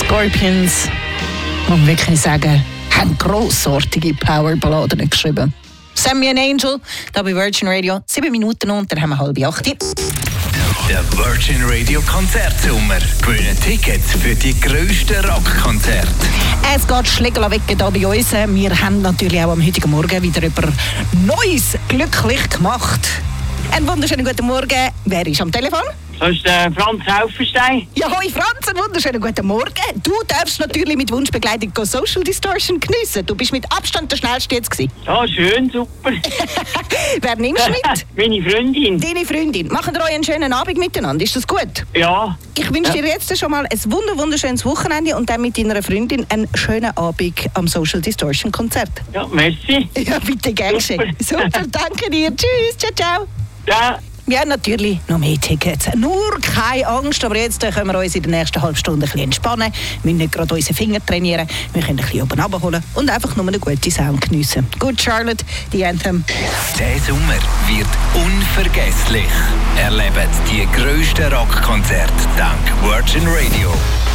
Scorpions, und wir können sagen, haben grossartige Powerballaden geschrieben. Sammy and Angel, da bei Virgin Radio, 7 Minuten und dann haben wir 7:30. Der Virgin Radio Konzertsommer. Gewinnen Tickets für die grössten Rockkonzerte. Es geht Schlägerl weg hier bei uns. Wir haben natürlich auch am heutigen Morgen wieder jemand Neues glücklich gemacht. Einen wunderschönen guten Morgen. Wer ist am Telefon? Das ist der Franz Helferstein. Ja, hoi Franz, einen wunderschönen guten Morgen. Du darfst natürlich mit Wunschbegleitung Social Distortion geniessen. Du bist mit Abstand der Schnellste jetzt gewesen. Ja, schön, super. Wer nimmst du mit? Meine Freundin. Deine Freundin. Machen ihr euch einen schönen Abend miteinander? Ist das gut? Ja. Ich wünsche dir jetzt schon mal ein wunderschönes Wochenende und dann mit deiner Freundin einen schönen Abend am Social Distortion Konzert. Ja, merci. Ja, bitte, gern geschehen. Super, danke dir. Tschüss, ciao, ciao. Ja. Ja, natürlich noch mehr Tickets. Nur keine Angst, aber jetzt können wir uns in der nächsten halben Stunde ein bisschen entspannen. Wir müssen nicht gerade unsere Finger trainieren. Wir können ein bisschen oben runterholen und einfach nur eine gute Sound geniessen. Gut, Charlotte, die Anthem. Der Sommer wird unvergesslich. Erlebt die grössten Rockkonzerte dank Virgin Radio.